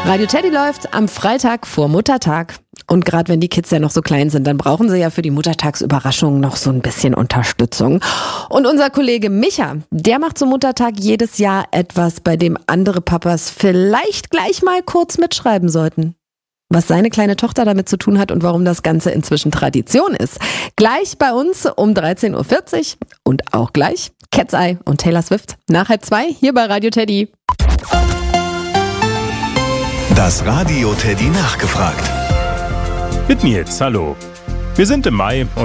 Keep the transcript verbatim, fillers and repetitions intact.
Radio Teddy läuft am Freitag vor Muttertag. Und gerade wenn die Kids ja noch so klein sind, dann brauchen sie ja für die Muttertagsüberraschung noch so ein bisschen Unterstützung. Und unser Kollege Micha, der macht zum Muttertag jedes Jahr etwas, bei dem andere Papas vielleicht gleich mal kurz mitschreiben sollten. Was seine kleine Tochter damit zu tun hat und warum das Ganze inzwischen Tradition ist. Gleich bei uns um dreizehn Uhr vierzig und auch gleich Cat's Eye und Taylor Swift nach halb zwei hier bei Radio Teddy. Das Radio Teddy nachgefragt. Mit Nils, hallo. Wir sind im Mai und